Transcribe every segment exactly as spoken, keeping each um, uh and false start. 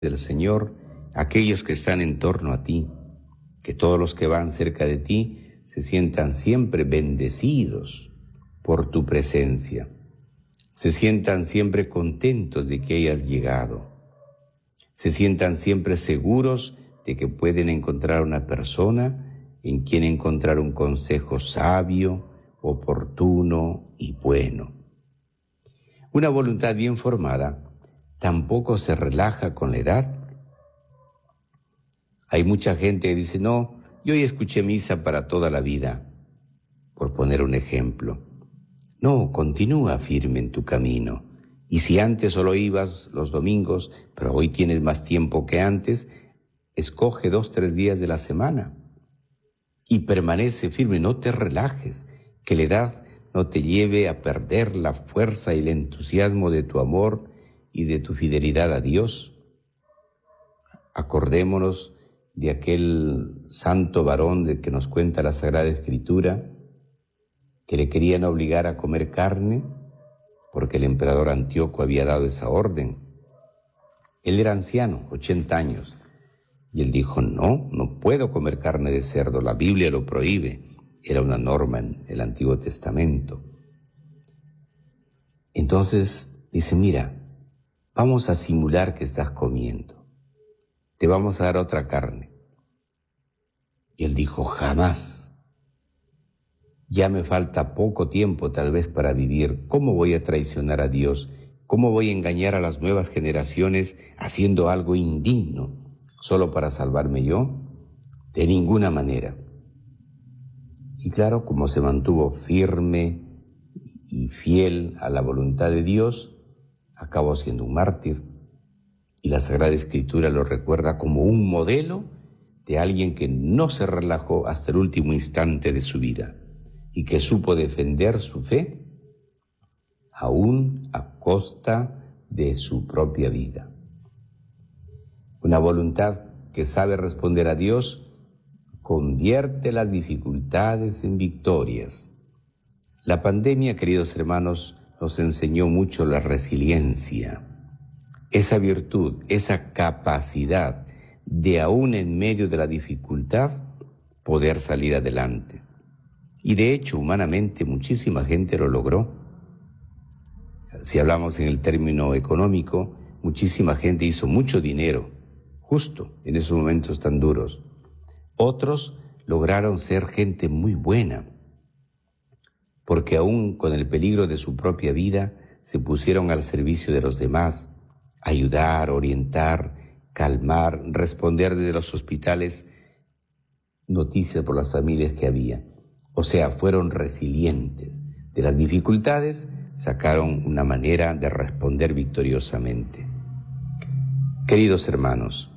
del Señor aquellos que están en torno a ti, que todos los que van cerca de ti se sientan siempre bendecidos por tu presencia, se sientan siempre contentos de que hayas llegado, se sientan siempre seguros de que pueden encontrar una persona en quien encontrar un consejo sabio, oportuno y bueno. Una voluntad bien formada tampoco se relaja con la edad. Hay mucha gente que dice, no, yo ya escuché misa para toda la vida, por poner un ejemplo. No, continúa firme en tu camino. Y si antes solo ibas los domingos, pero hoy tienes más tiempo que antes, escoge dos, tres días de la semana y permanece firme, no te relajes, que la edad no te lleve a perder la fuerza y el entusiasmo de tu amor y de tu fidelidad a Dios. Acordémonos de aquel santo varón del que nos cuenta la Sagrada Escritura, que le querían obligar a comer carne porque el emperador Antíoco había dado esa orden. Él era anciano, ochenta años, y él dijo, no, no puedo comer carne de cerdo, la Biblia lo prohíbe. Era una norma en el Antiguo Testamento. Entonces dice, mira, vamos a simular que estás comiendo, te vamos a dar otra carne. Y él dijo, jamás, ya me falta poco tiempo tal vez para vivir, ¿cómo voy a traicionar a Dios? ¿Cómo voy a engañar a las nuevas generaciones haciendo algo indigno solo para salvarme yo? De ninguna manera. Y claro, como se mantuvo firme y fiel a la voluntad de Dios, acabó siendo un mártir. Y la Sagrada Escritura lo recuerda como un modelo de alguien que no se relajó hasta el último instante de su vida y que supo defender su fe aún a costa de su propia vida. Una voluntad que sabe responder a Dios convierte las dificultades en victorias. La pandemia, queridos hermanos, nos enseñó mucho la resiliencia, esa virtud, esa capacidad de aún en medio de la dificultad poder salir adelante. Y de hecho, humanamente, muchísima gente lo logró. Si hablamos en el término económico, muchísima gente hizo mucho dinero, justo en esos momentos tan duros. Otros lograron ser gente muy buena, porque aún con el peligro de su propia vida, se pusieron al servicio de los demás, ayudar, orientar, calmar, responder desde los hospitales noticias por las familias que había. O sea, fueron resilientes. De las dificultades sacaron una manera de responder victoriosamente. Queridos hermanos,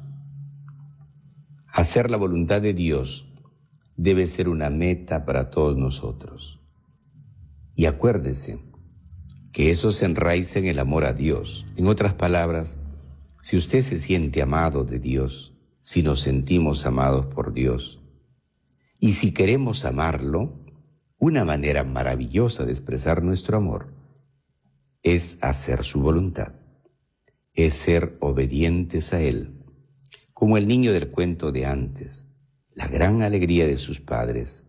hacer la voluntad de Dios debe ser una meta para todos nosotros. Y acuérdese que eso se enraiza en el amor a Dios. En otras palabras, si usted se siente amado de Dios, si nos sentimos amados por Dios, y si queremos amarlo, una manera maravillosa de expresar nuestro amor es hacer su voluntad, es ser obedientes a Él. Como el niño del cuento de antes, la gran alegría de sus padres,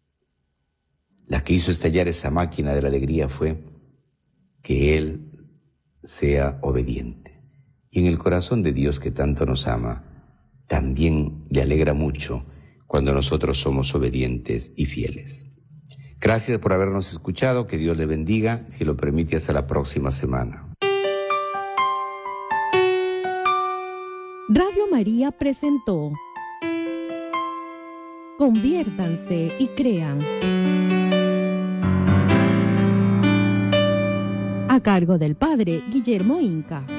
la que hizo estallar esa máquina de la alegría fue que Él sea obediente. Y en el corazón de Dios que tanto nos ama, también le alegra mucho cuando nosotros somos obedientes y fieles. Gracias por habernos escuchado, que Dios le bendiga, si lo permite hasta la próxima semana. Radio María presentó Conviértanse y crean, a cargo del Padre Guillermo Inca.